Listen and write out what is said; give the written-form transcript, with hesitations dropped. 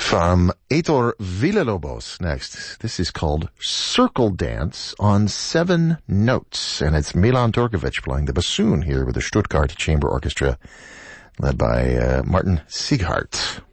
From Heitor Villalobos next. This is called Circle Dance on 7 Notes, and it's Milan Turkovic playing the bassoon here with the Stuttgart Chamber Orchestra, led by Martin Sieghart.